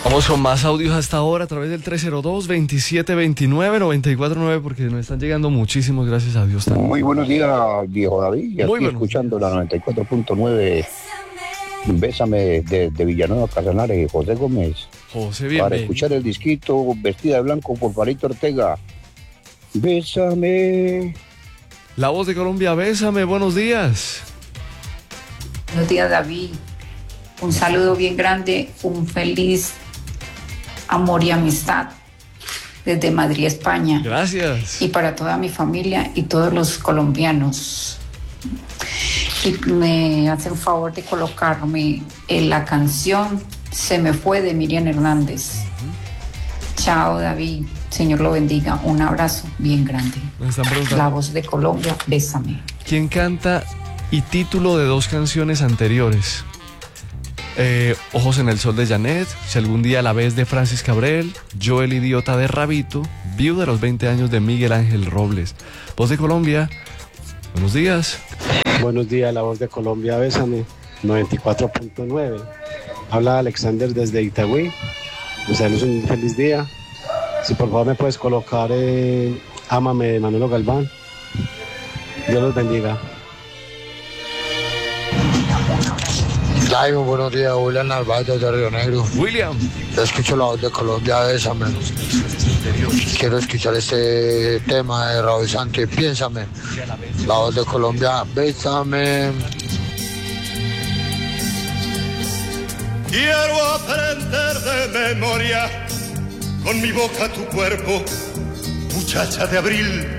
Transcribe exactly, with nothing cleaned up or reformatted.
Vamos con más audios hasta ahora a través del tres cero dos, veintisiete veintinueve, noventa y cuatro nueve, porque nos están llegando muchísimos, gracias a Dios también. Muy buenos días, viejo David. Aquí escuchando días. La noventa y cuatro punto nueve. Bésame de, de Villanueva Casanares, José Gómez. José, bien. Para escuchar el disquito Vestida de Blanco por Farito Ortega. Bésame. La Voz de Colombia, bésame, buenos días. Buenos días, David. Un saludo bien grande, un feliz amor y amistad desde Madrid, España. Gracias. Y para toda mi familia y todos los colombianos. Y me hacen favor de colocarme en la canción Se me fue de Miriam Hernández. Uh-huh. Chao, David. Señor lo bendiga. Un abrazo bien grande. Me están preguntando. La Voz de Colombia, bésame. ¿Quién canta y título de dos canciones anteriores? Eh, Ojos en el Sol de Janet, Si algún día la ves de Francis Cabrel, Yo el idiota de Rabito, Viuda de los veinte años de Miguel Ángel Robles. Voz de Colombia, buenos días. Buenos días, La Voz de Colombia, bésame, noventa y cuatro punto nueve. Habla Alexander desde Itagüí. Desearles un feliz día. Si por favor me puedes colocar eh, Ámame de Manolo Galván. Dios los bendiga. Jaime, buenos días, William Narváez de Río Negro. William. Yo escucho La Voz de Colombia, bésame. Quiero escuchar este tema de Raúl Santos, Piénsame. La Voz de Colombia, bésame. Quiero aprender de memoria con mi boca tu cuerpo, muchacha de abril.